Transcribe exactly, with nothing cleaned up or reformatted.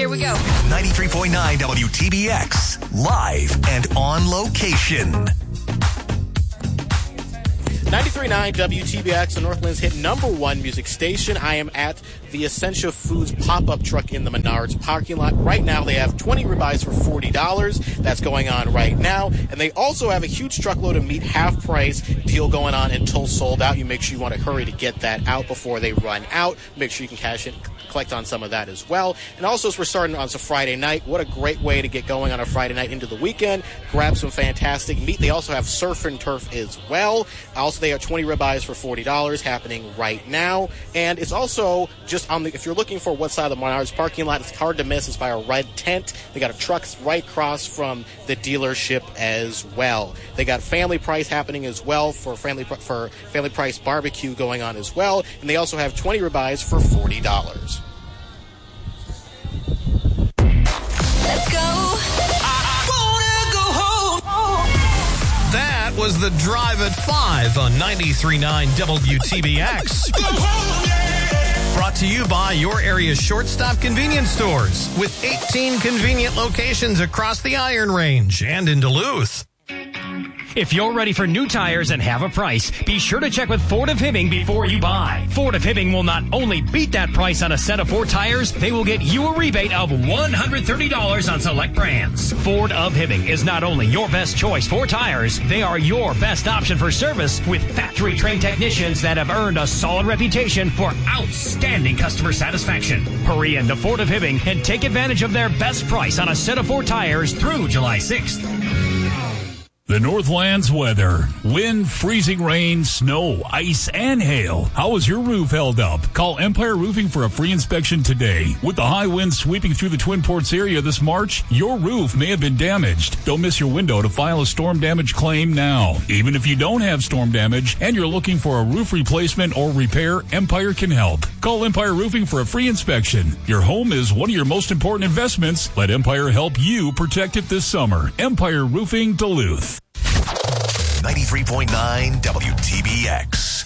Here we go. ninety-three point nine W T B X, live and on location. ninety-three point nine W T B X, the Northland's hit number one music station. I am at the Essentia Foods pop-up truck in the Menards parking lot. Right now, they have twenty ribeyes for forty dollars. That's going on right now. And they also have a huge truckload of meat half-price deal going on until sold out. You make sure you want to hurry to get that out before they run out. Make sure you can cash in, collect on some of that as well. And also, as we're starting on a Friday night, what a great way to get going on a Friday night into the weekend. Grab some fantastic meat. They also have surf and turf as well. Also, they have twenty ribeyes for forty dollars happening right now. And it's also just on the, if you're looking for what side of the Menards parking lot, it's hard to miss. It's by a red tent. They got a truck right across from the dealership as well. They got family price happening as well for family for family price barbecue going on as well. And they also have twenty ribeyes for forty dollars. Let's go. I wanna go home. That was the Drive at five on ninety-three point nine W T B X. Go home, yeah. Brought to you by your area's shortstop convenience stores with eighteen convenient locations across the Iron Range and in Duluth. If you're ready for new tires and have a price, be sure to check with Ford of Hibbing before you buy. Ford of Hibbing will not only beat that price on a set of four tires, they will get you a rebate of one hundred thirty dollars on select brands. Ford of Hibbing is not only your best choice for tires, they are your best option for service with factory-trained technicians that have earned a solid reputation for outstanding customer satisfaction. Hurry into Ford of Hibbing and take advantage of their best price on a set of four tires through July sixth. The Northland's weather. Wind, freezing rain, snow, ice, and hail. How is your roof held up? Call Empire Roofing for a free inspection today. With the high winds sweeping through the Twin Ports area this March, your roof may have been damaged. Don't miss your window to file a storm damage claim now. Even if you don't have storm damage and you're looking for a roof replacement or repair, Empire can help. Call Empire Roofing for a free inspection. Your home is one of your most important investments. Let Empire help you protect it this summer. Empire Roofing, Duluth. ninety-three point nine W T B X.